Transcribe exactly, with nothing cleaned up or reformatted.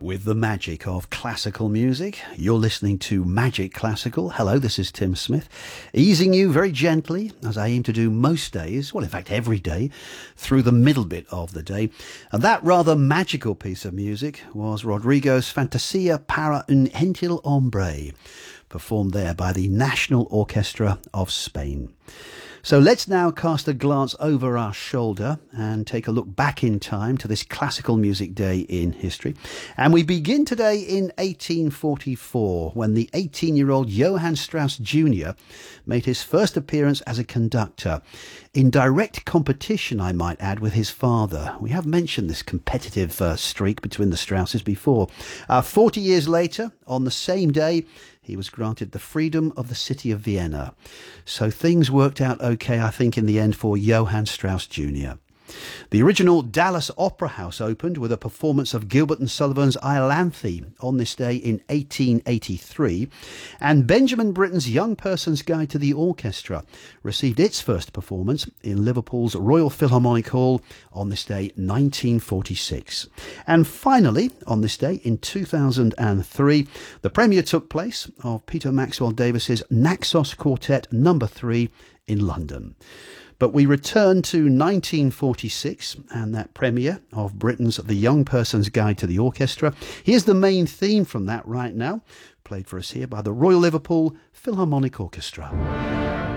with the magic of classical music. You're listening to Magic Classical. Hello, this is Tim Smith, easing you very gently, as I aim to do most days, well, in fact, every day, through the middle bit of the day. And that rather magical piece of music was Rodrigo's Fantasia para un Gentil Hombre, performed there by the National Orchestra of Spain. So let's now cast a glance over our shoulder and take a look back in time to this classical music day in history. And we begin today in eighteen forty-four, when the eighteen-year-old Johann Strauss Junior made his first appearance as a conductor, in direct competition, I might add, with his father. We have mentioned this competitive uh, streak between the Strausses before. Uh, Forty years later, on the same day, he was granted the freedom of the city of Vienna. So things worked out okay, I think, in the end for Johann Strauss Junior The original Dallas Opera House opened with a performance of Gilbert and Sullivan's Iolanthe on this day in eighteen eighty-three, and Benjamin Britten's Young Person's Guide to the Orchestra received its first performance in Liverpool's Royal Philharmonic Hall on this day nineteen forty-six. And finally, on this day in two thousand three, the premiere took place of Peter Maxwell Davies's Naxos Quartet number three in London. But we return to nineteen forty-six and that premiere of Britain's The Young Person's Guide to the Orchestra. Here's the main theme from that right now, played for us here by the Royal Liverpool Philharmonic Orchestra.